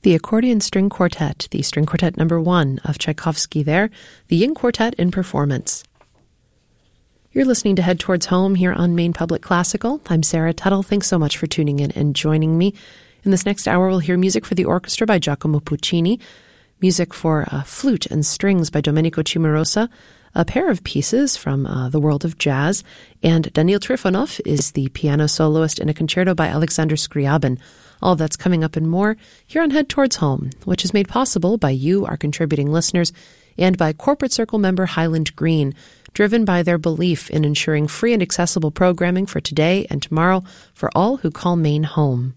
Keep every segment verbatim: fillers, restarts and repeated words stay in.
The accordion string quartet, the string quartet number one of Tchaikovsky there, the Ying Quartet in performance. You're listening to Head Towards Home here on Maine Public Classical. I'm Sarah Tuttle. Thanks so much for tuning in and joining me. In this next hour, we'll hear music for the orchestra by Giacomo Puccini, music for uh, flute and strings by Domenico Cimarosa, a pair of pieces from uh, the world of jazz, and Daniil Trifonov is the piano soloist in a concerto by Alexander Scriabin. All that's coming up and more here on Head Towards Home, which is made possible by you, our contributing listeners, and by Corporate Circle member Highland Green, driven by their belief in ensuring free and accessible programming for today and tomorrow for all who call Maine home.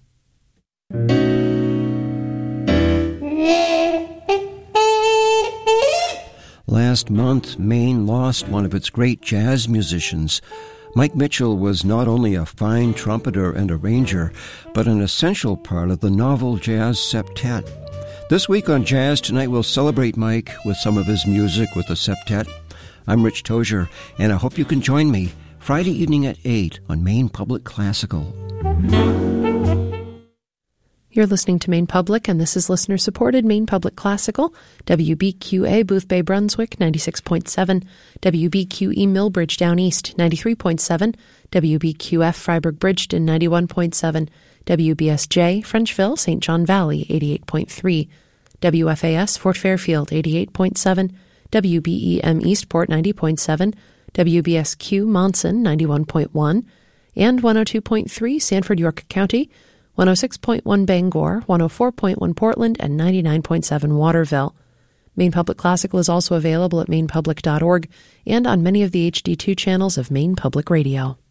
Last month, Maine lost one of its great jazz musicians. Mike Mitchell was not only a fine trumpeter and arranger, but an essential part of the novel jazz septet. This week on Jazz Tonight, we'll celebrate Mike with some of his music with the septet. I'm Rich Tozier, and I hope you can join me Friday evening at eight on Maine Public Classical. You're listening to Maine Public, and this is listener-supported Maine Public Classical, W B Q A Boothbay, Brunswick, ninety-six point seven, W B Q E Millbridge, Down East, ninety-three point seven, W B Q F Freiburg Bridgeton, ninety-one point seven, W B S J Frenchville, Saint John Valley, eighty-eight point three, W F A S Fort Fairfield, eighty-eight point seven, W B E M Eastport, ninety point seven, W B S Q Monson, ninety-one point one, and one oh two point three Sanford, York County, one oh six point one Bangor, one oh four point one Portland, and ninety-nine point seven Waterville. Maine Public Classical is also available at maine public dot org and on many of the H D two channels of Maine Public Radio.